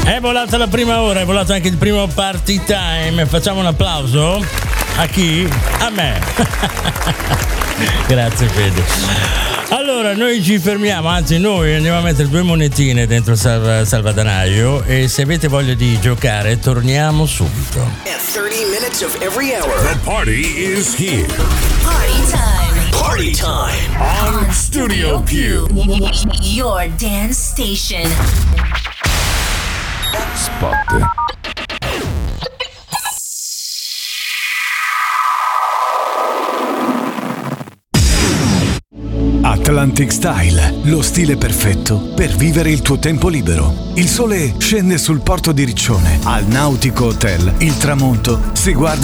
È volata la prima ora, è volato anche il primo party time. Facciamo un applauso? A chi? A me. Grazie Fede. Allora noi ci fermiamo, anzi noi andiamo a mettere 2 monetine dentro il salvadanaio e se avete voglia di giocare torniamo subito. At 30 minutes of every hour. The party is here. Party time. Party time. On Studio Q. Your dance station. Spot. Atlantic Style, lo stile perfetto per vivere il tuo tempo libero. Il sole scende sul porto di Riccione. Al Nautico Hotel il tramonto si guarda